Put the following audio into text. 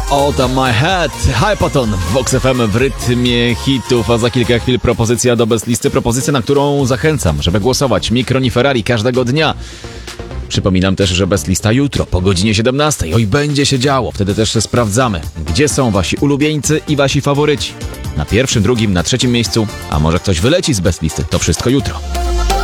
Out of My Head, Hypaton w Vox FM w rytmie hitów, a za kilka chwil propozycja do Best Listy, propozycja, na którą zachęcam, żeby głosować. Mikroni Ferrari każdego dnia. Przypominam też, że Best Lista jutro po godzinie 17. Oj, będzie się działo. Wtedy też sprawdzamy, gdzie są wasi ulubieńcy i wasi faworyci. Na pierwszym, drugim, na trzecim miejscu, a może ktoś wyleci z Best Listy. To wszystko jutro.